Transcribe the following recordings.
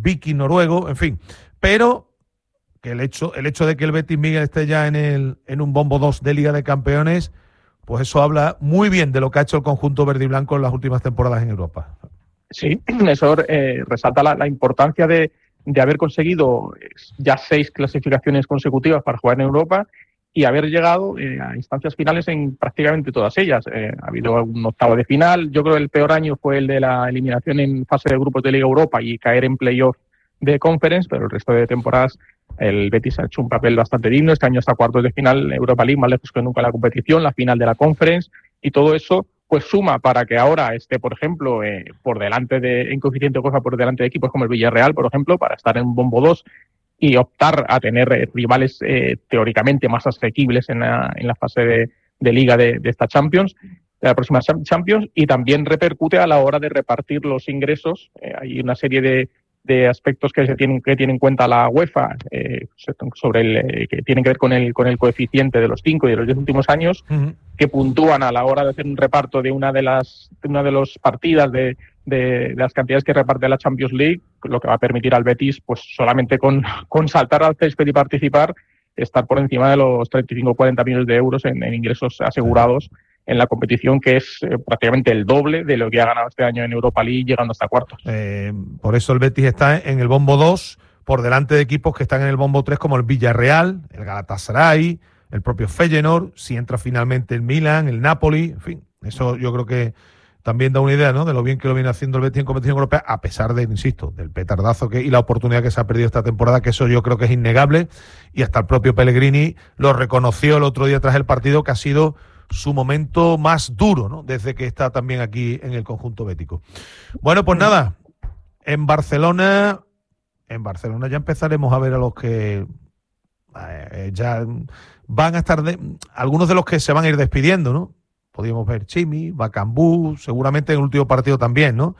Viking noruego, en fin. Pero que el hecho de que el Betis, Miguel, esté ya en un bombo 2 de Liga de Campeones, pues eso habla muy bien de lo que ha hecho el conjunto verde y blanco en las últimas temporadas en Europa. Sí, eso resalta la importancia de haber conseguido ya 6 clasificaciones consecutivas para jugar en Europa y haber llegado a instancias finales en prácticamente todas ellas. Ha habido un octavo de final. Yo creo que el peor año fue el de la eliminación en fase de grupos de Liga Europa y caer en playoff de Conference, pero el resto de temporadas el Betis ha hecho un papel bastante digno. Este año está cuartos de final en Europa League, más lejos que nunca en la competición, la final de la Conference, y todo eso pues suma para que ahora esté, por ejemplo, por delante en coeficiente cosa por delante de equipos como el Villarreal, por ejemplo, para estar en un bombo 2 y optar a tener rivales teóricamente más asequibles en la fase de liga de esta Champions, de la próxima Champions, y también repercute a la hora de repartir los ingresos. Hay una serie de aspectos que tiene en cuenta la UEFA sobre que tienen que ver con el coeficiente de los 5 y de los 10 últimos años, que puntúan a la hora de hacer un reparto de una de las partidas de las cantidades que reparte la Champions League, lo que va a permitir al Betis, pues solamente con saltar al césped y participar, estar por encima de los 35 o 40 millones de euros en ingresos asegurados en la competición, que es prácticamente el doble de lo que ha ganado este año en Europa League, llegando hasta cuartos. Por eso el Betis está en el bombo 2, por delante de equipos que están en el bombo 3, como el Villarreal, el Galatasaray, el propio Feyenoord, si entra finalmente el Milan, el Napoli, en fin. Eso yo creo que también da una idea, ¿no?, de lo bien que lo viene haciendo el Betis en competición europea, a pesar de, insisto, del petardazo y la oportunidad que se ha perdido esta temporada, que eso yo creo que es innegable, y hasta el propio Pellegrini lo reconoció el otro día tras el partido, que ha sido su momento más duro, ¿no?, desde que está también aquí en el conjunto bético. Bueno, pues nada, en Barcelona ya empezaremos a ver a los que ya van a estar, algunos de los que se van a ir despidiendo, ¿no? Podríamos ver Chimi, Bakambu, seguramente en el último partido también, ¿no?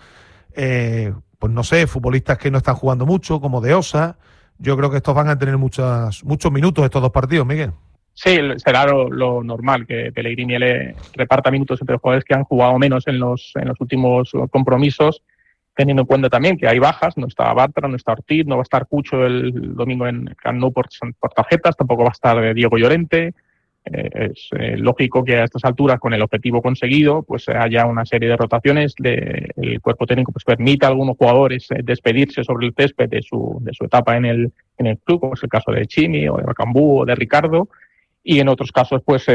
Pues no sé, futbolistas que no están jugando mucho, como De Osa. Yo creo que estos van a tener muchos minutos estos dos partidos, Miguel. Sí, será lo normal, que Pellegrini le reparta minutos entre los jugadores que han jugado menos en los últimos compromisos, teniendo en cuenta también que hay bajas. No está Bartra, no está Ortiz, no va a estar Cucho el domingo en Camp Nou por tarjetas, tampoco va a estar Diego Llorente. Es lógico que a estas alturas, con el objetivo conseguido, pues haya una serie de rotaciones. El cuerpo técnico pues permite a algunos jugadores despedirse sobre el césped de su etapa en el club, como es el caso de Chimi o de Bakambu o de Ricardo, y en otros casos pues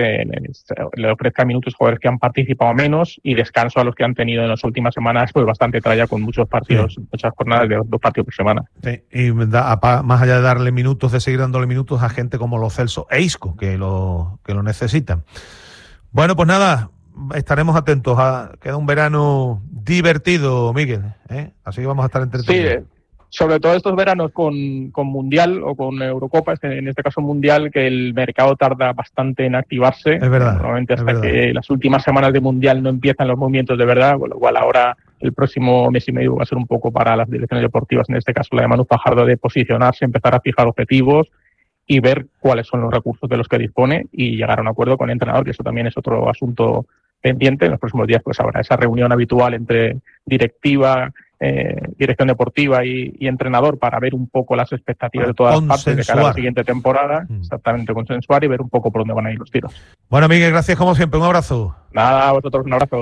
le ofrezca minutos a jugadores que han participado menos y descanso a los que han tenido en las últimas semanas pues bastante tralla, con muchos partidos, muchas jornadas de 2 partidos por semana. Sí, y más allá de darle minutos, de seguir dándole minutos a gente como Lo Celso e Isco, que lo necesitan. Bueno, pues nada, estaremos atentos. Queda un verano divertido, Miguel, así que vamos a estar entretenidos. Sí, sobre todo estos veranos con Mundial o con Eurocopa, en este caso Mundial, que el mercado tarda bastante en activarse. Es verdad. Normalmente hasta que las últimas semanas de Mundial no empiezan los movimientos de verdad, con lo cual ahora el próximo mes y medio va a ser un poco para las direcciones deportivas, en este caso la de Manu Fajardo, de posicionarse, empezar a fijar objetivos y ver cuáles son los recursos de los que dispone y llegar a un acuerdo con el entrenador, que eso también es otro asunto pendiente. En los próximos días pues habrá esa reunión habitual entre directiva, dirección deportiva y entrenador, para ver un poco las expectativas de todas las partes de cara a la siguiente temporada, exactamente, consensuar y ver un poco por dónde van a ir los tiros. Bueno, Miguel, gracias como siempre, un abrazo. Nada, a vosotros un abrazo.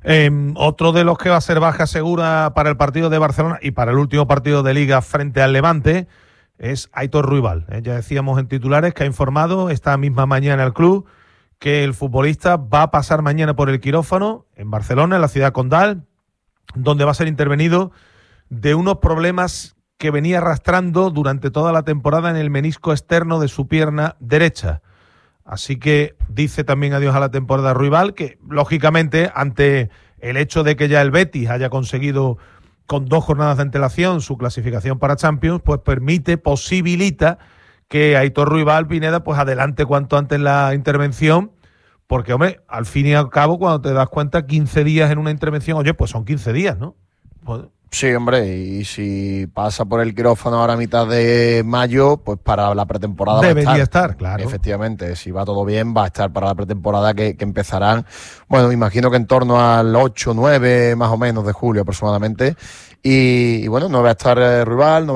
Otro de los que va a ser baja segura para el partido de Barcelona y para el último partido de Liga frente al Levante es Aitor Ruibal. Ya decíamos en titulares que ha informado esta misma mañana al club que el futbolista va a pasar mañana por el quirófano en Barcelona, en la ciudad condal, donde va a ser intervenido de unos problemas que venía arrastrando durante toda la temporada en el menisco externo de su pierna derecha. Así que dice también adiós a la temporada Ruibal, que lógicamente ante el hecho de que ya el Betis haya conseguido con 2 jornadas de antelación su clasificación para Champions, pues posibilita que Aitor Ruibal, Pineda, pues adelante cuanto antes la intervención. Porque, hombre, al fin y al cabo, cuando te das cuenta, 15 días en una intervención, oye, pues son 15 días, ¿no? Pues... Sí, hombre, y si pasa por el quirófano ahora a mitad de mayo, pues para la pretemporada debería estar, claro. Efectivamente, si va todo bien, va a estar para la pretemporada que empezarán, bueno, me imagino que en torno al 8, 9 más o menos de julio aproximadamente. Y bueno, no va a estar Ruibal, no